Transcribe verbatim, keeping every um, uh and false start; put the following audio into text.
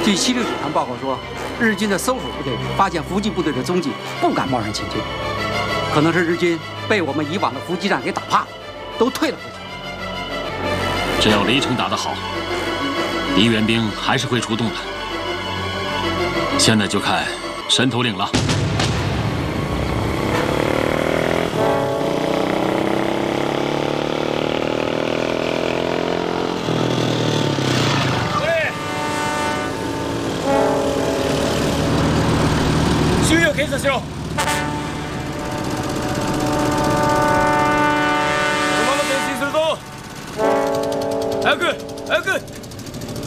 据七六警团报告说，日军的搜索部队发现伏击部队的踪迹，不敢贸然前进。可能是日军被我们以往的伏击战给打怕了，都退了回去。 只要离城打得好，敌援兵还是会出动的。现在就看神头领了。 警察しろ。このまま前進するぞ。早く、早く。